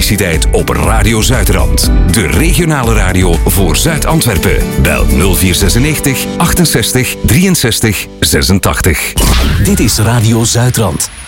elektriciteit op Radio Zuidrand. De regionale radio voor Zuid-Antwerpen. Bel 0496 68 63 86. Dit is Radio Zuidrand.